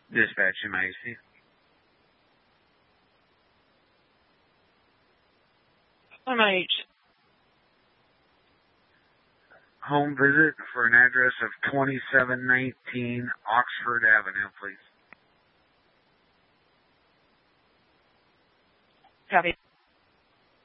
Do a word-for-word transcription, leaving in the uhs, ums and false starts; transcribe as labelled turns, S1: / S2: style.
S1: Dispatch, Your Majesty.
S2: M H.
S1: Home visit for an address of twenty-seven nineteen Oxford Avenue, please.
S2: Copy.